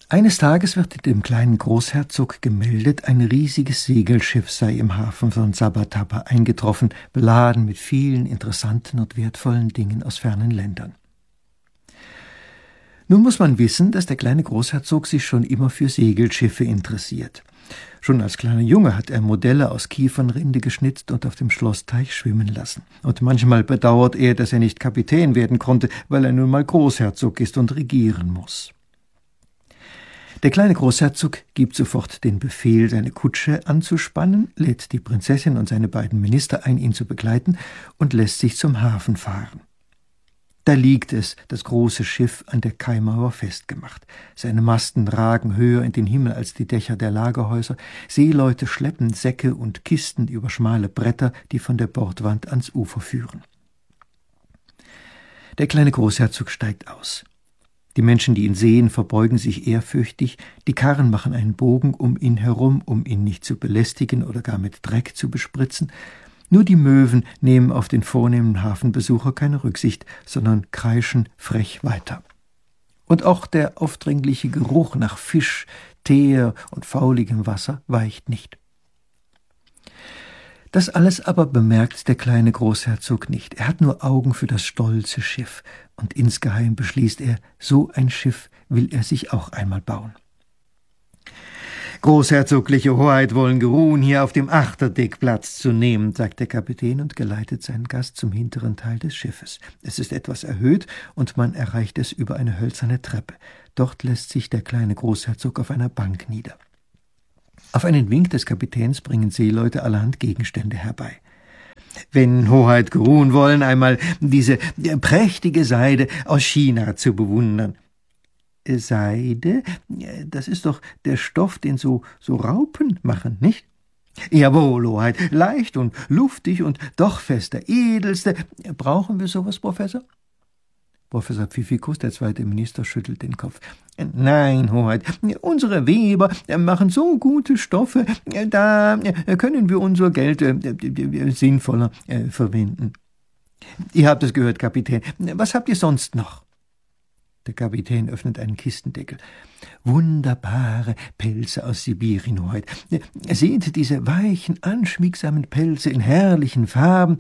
Eines Tages wird dem kleinen Großherzog gemeldet, ein riesiges Segelschiff sei im Hafen von Sabataba eingetroffen, beladen mit vielen interessanten und wertvollen Dingen aus fernen Ländern. Nun muss man wissen, dass der kleine Großherzog sich schon immer für Segelschiffe interessiert. Schon als kleiner Junge hat er Modelle aus Kiefernrinde geschnitzt und auf dem Schlossteich schwimmen lassen. Und manchmal bedauert er, dass er nicht Kapitän werden konnte, weil er nun mal Großherzog ist und regieren muss. Der kleine Großherzog gibt sofort den Befehl, seine Kutsche anzuspannen, lädt die Prinzessin und seine beiden Minister ein, ihn zu begleiten, und lässt sich zum Hafen fahren. Da liegt es, das große Schiff, an der Kaimauer festgemacht. Seine Masten ragen höher in den Himmel als die Dächer der Lagerhäuser. Seeleute schleppen Säcke und Kisten über schmale Bretter, die von der Bordwand ans Ufer führen. Der kleine Großherzog steigt aus. Die Menschen, die ihn sehen, verbeugen sich ehrfürchtig, die Karren machen einen Bogen um ihn herum, um ihn nicht zu belästigen oder gar mit Dreck zu bespritzen. Nur die Möwen nehmen auf den vornehmen Hafenbesucher keine Rücksicht, sondern kreischen frech weiter. Und auch der aufdringliche Geruch nach Fisch, Teer und fauligem Wasser weicht nicht. Das alles aber bemerkt der kleine Großherzog nicht. Er hat nur Augen für das stolze Schiff, und insgeheim beschließt er, so ein Schiff will er sich auch einmal bauen. »Großherzogliche Hoheit wollen geruhen, hier auf dem Achterdeck Platz zu nehmen«, sagt der Kapitän und geleitet seinen Gast zum hinteren Teil des Schiffes. Es ist etwas erhöht und man erreicht es über eine hölzerne Treppe. Dort lässt sich der kleine Großherzog auf einer Bank nieder. Auf einen Wink des Kapitäns bringen Seeleute allerhand Gegenstände herbei. »Wenn Hoheit geruhen wollen, einmal diese prächtige Seide aus China zu bewundern.« »Seide? Das ist doch der Stoff, den so Raupen machen, nicht?« »Jawohl, Hoheit, leicht und luftig und doch fest, der edelste. Brauchen wir sowas, Professor?« Professor Pfiffikus, der zweite Minister, schüttelt den Kopf. »Nein, Hoheit, unsere Weber machen so gute Stoffe, da können wir unser Geld sinnvoller verwenden.« »Ihr habt es gehört, Kapitän. Was habt ihr sonst noch?« Der Kapitän öffnet einen Kistendeckel. »Wunderbare Pelze aus Sibirien, Hoheit. Seht diese weichen, anschmiegsamen Pelze in herrlichen Farben.«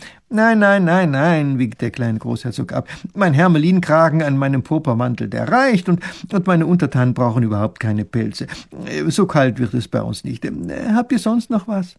Nein, winkt der kleine Großherzog ab. »Mein Hermelinkragen an meinem Purpurmantel, der reicht, und meine Untertanen brauchen überhaupt keine Pelze. So kalt wird es bei uns nicht. Habt ihr sonst noch was?«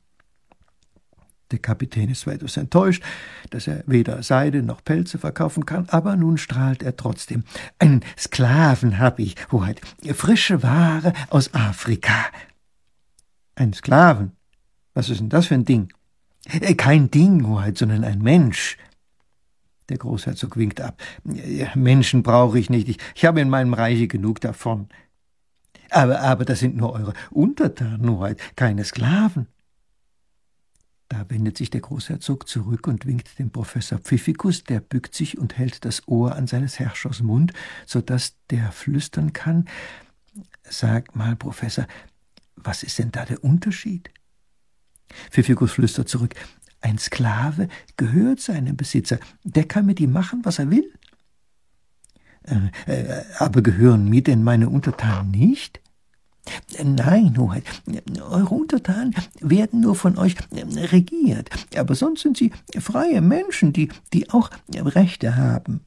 Der Kapitän ist weitaus enttäuscht, dass er weder Seide noch Pelze verkaufen kann, aber nun strahlt er trotzdem. »Einen Sklaven hab ich, Hoheit, frische Ware aus Afrika.« »Ein Sklaven? Was ist denn das für ein Ding?« »Kein Ding, Hoheit, sondern ein Mensch.« Der Großherzog winkt ab. »Menschen brauche ich nicht, ich habe in meinem Reiche genug davon.« »Aber das sind nur eure Untertanen, Hoheit, keine Sklaven.« Da wendet sich der Großherzog zurück und winkt dem Professor Pfiffikus, der bückt sich und hält das Ohr an seines Herrschers Mund, so dass der flüstern kann. »Sag mal, Professor, was ist denn da der Unterschied?« Pfiffikus flüstert zurück. »Ein Sklave gehört seinem Besitzer, der kann mit ihm machen, was er will.« »Aber gehören mir denn meine Untertanen nicht?« »Nein, Hoheit, eure Untertanen werden nur von euch regiert, aber sonst sind sie freie Menschen, die auch Rechte haben.«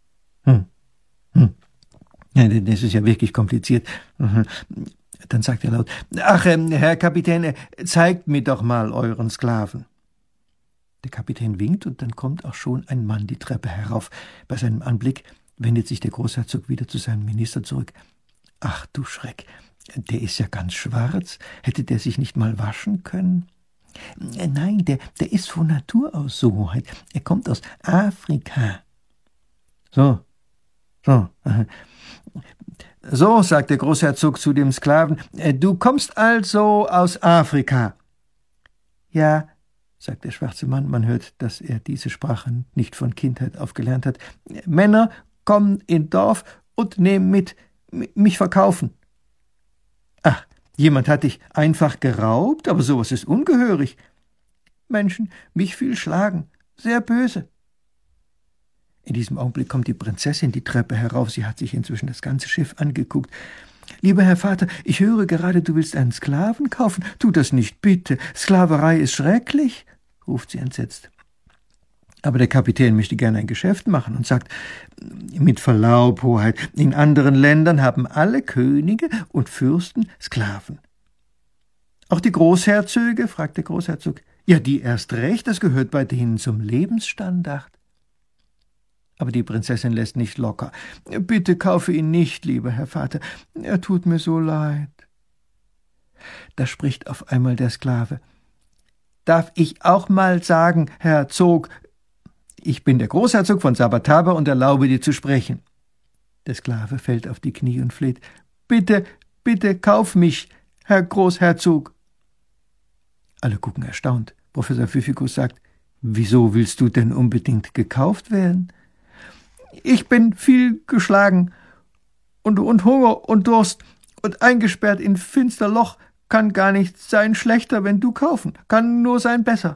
Ja, das ist ja wirklich kompliziert. Dann sagt er laut, »Ach, Herr Kapitän, zeigt mir doch mal euren Sklaven.« Der Kapitän winkt und dann kommt auch schon ein Mann die Treppe herauf. Bei seinem Anblick wendet sich der Großherzog wieder zu seinem Minister zurück. »Ach du Schreck, der ist ja ganz schwarz. Hätte der sich nicht mal waschen können?« »Nein, der ist von Natur aus so, Hoheit. Er kommt aus Afrika.« So, sagt der Großherzog zu dem Sklaven, »du kommst also aus Afrika?« »Ja«, sagt der schwarze Mann, man hört, dass er diese Sprache nicht von Kindheit auf gelernt hat. »Männer kommen in Dorf und nehmen mich verkaufen.« »Ach, jemand hat dich einfach geraubt, aber sowas ist ungehörig.« »Menschen, mich viel schlagen, sehr böse.« In diesem Augenblick kommt die Prinzessin die Treppe herauf. Sie hat sich inzwischen das ganze Schiff angeguckt. »Lieber Herr Vater, ich höre gerade, du willst einen Sklaven kaufen. Tu das nicht, bitte. Sklaverei ist schrecklich«, ruft sie entsetzt. Aber der Kapitän möchte gerne ein Geschäft machen und sagt, »Mit Verlaub, Hoheit, in anderen Ländern haben alle Könige und Fürsten Sklaven.« »Auch die Großherzöge?« fragt der Großherzog. »Ja, die erst recht, das gehört bei denen zum Lebensstandard.« Aber die Prinzessin lässt nicht locker. »Bitte kaufe ihn nicht, lieber Herr Vater, er tut mir so leid.« Da spricht auf einmal der Sklave. »Darf ich auch mal sagen, Herzog, ich bin der Großherzog von Sabataba und erlaube dir zu sprechen.« Der Sklave fällt auf die Knie und fleht. »Bitte, bitte, kauf mich, Herr Großherzog.« Alle gucken erstaunt. Professor Pfiffikus sagt, »Wieso willst du denn unbedingt gekauft werden?« »Ich bin viel geschlagen und Hunger und Durst und eingesperrt in finster Loch, kann gar nicht sein schlechter, wenn du kaufen, kann nur sein besser.«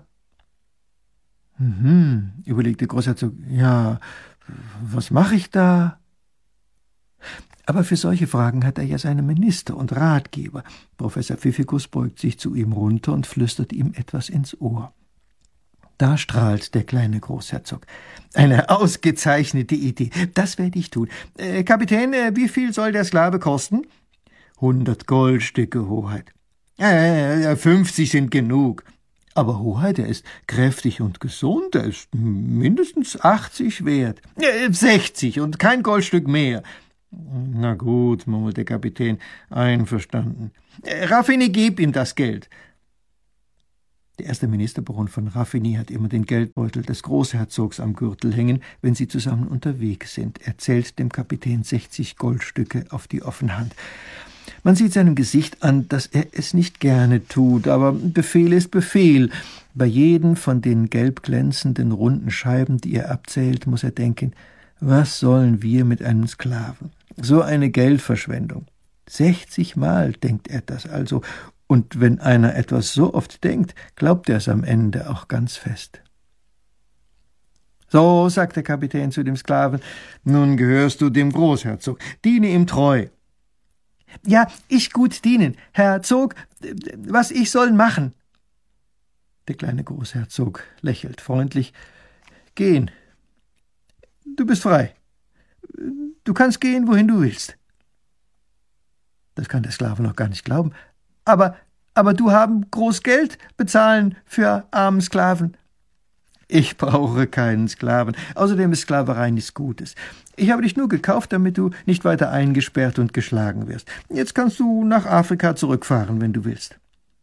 Überlegt der Großherzog, »Ja, was mache ich da?« Aber für solche Fragen hat er ja seine Minister und Ratgeber. Professor Pfiffikus beugt sich zu ihm runter und flüstert ihm etwas ins Ohr. Da strahlt der kleine Großherzog. »Eine ausgezeichnete Idee, das werde ich tun. Kapitän, wie viel soll der Sklave kosten?« 100 Goldstücke, Hoheit. 50 sind genug. Aber Hoheit, er ist kräftig und gesund, er ist mindestens 80 wert. 60 und kein Goldstück mehr. »Na gut«, murmelt der Kapitän, »einverstanden. Raffini, gib ihm das Geld.« Der erste Ministerbaron von Raffini hat immer den Geldbeutel des Großherzogs am Gürtel hängen, wenn sie zusammen unterwegs sind. Er zählt dem Kapitän 60 Goldstücke auf die offene Hand. Man sieht seinem Gesicht an, dass er es nicht gerne tut, aber Befehl ist Befehl. Bei jedem von den gelb glänzenden, runden Scheiben, die er abzählt, muss er denken, was sollen wir mit einem Sklaven? So eine Geldverschwendung. 60 Mal denkt er das also, und wenn einer etwas so oft denkt, glaubt er es am Ende auch ganz fest. »So«, sagt der Kapitän zu dem Sklaven, »nun gehörst du dem Großherzog, diene ihm treu.« »Ja, ich gut dienen, Herzog, was ich soll machen?« Der kleine Großherzog lächelt freundlich. »Gehen. Du bist frei. Du kannst gehen, wohin du willst.« Das kann der Sklave noch gar nicht glauben. »Aber du haben groß Geld bezahlen für armen Sklaven.« »Ich brauche keinen Sklaven. Außerdem ist Sklaverei nichts Gutes. Ich habe dich nur gekauft, damit du nicht weiter eingesperrt und geschlagen wirst. Jetzt kannst du nach Afrika zurückfahren, wenn du willst.«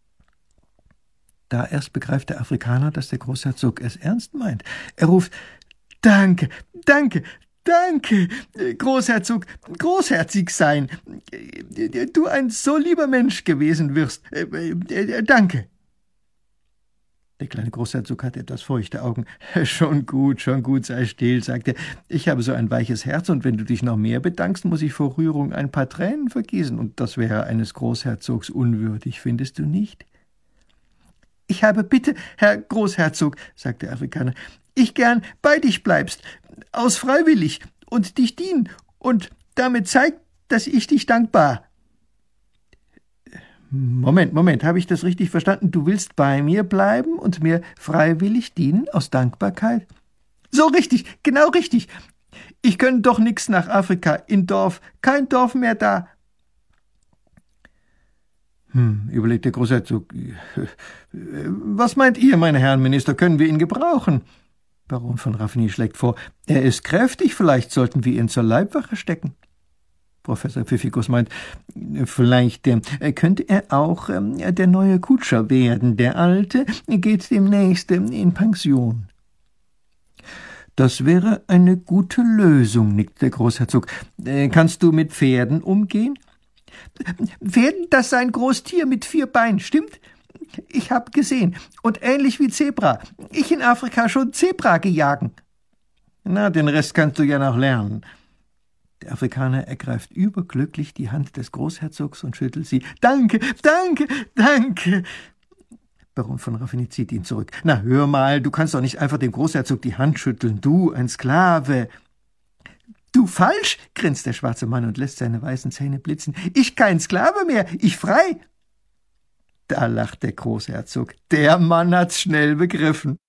Da erst begreift der Afrikaner, dass der Großherzog es ernst meint. Er ruft, »Danke, danke, danke, Großherzog, großherzig sein. Du ein so lieber Mensch gewesen wirst. Danke.« Der kleine Großherzog hat etwas feuchte Augen. Schon gut, sei still«, sagt er. »Ich habe so ein weiches Herz, und wenn du dich noch mehr bedankst, muss ich vor Rührung ein paar Tränen vergießen, und das wäre eines Großherzogs unwürdig, findest du nicht?« »Ich habe Bitte, Herr Großherzog«, sagt der Afrikaner, »ich gern bei dich bleibst, aus freiwillig, und dich dienen, und damit zeigt, dass ich dich dankbar.« Moment, habe ich das richtig verstanden? Du willst bei mir bleiben und mir freiwillig dienen aus Dankbarkeit? »So richtig, genau richtig. Ich könne doch nix nach Afrika, in Dorf, kein Dorf mehr da.« Überlegt der Großherzog. »Was meint ihr, meine Herren Minister, können wir ihn gebrauchen?« Baron von Raffini schlägt vor, »Er ist kräftig, vielleicht sollten wir ihn zur Leibwache stecken.« Professor Pfiffikus meint, vielleicht könnte er auch der neue Kutscher werden. Der Alte geht demnächst in Pension. »Das wäre eine gute Lösung«, nickt der Großherzog. »Kannst du mit Pferden umgehen?« »Pferden, das sei ein Großtier mit 4 Beinen, stimmt? Ich hab gesehen. Und ähnlich wie Zebra. Ich in Afrika schon Zebra gejagen.« »Na, den Rest kannst du ja noch lernen.« Der Afrikaner ergreift überglücklich die Hand des Großherzogs und schüttelt sie. »Danke, danke, danke!« Baron von Raffini zieht ihn zurück. »Na, hör mal, du kannst doch nicht einfach dem Großherzog die Hand schütteln. Du, ein Sklave.« »Du falsch«, grinst der schwarze Mann und lässt seine weißen Zähne blitzen. »Ich kein Sklave mehr, ich frei.« Da lacht der Großherzog. Der Mann hat's schnell begriffen.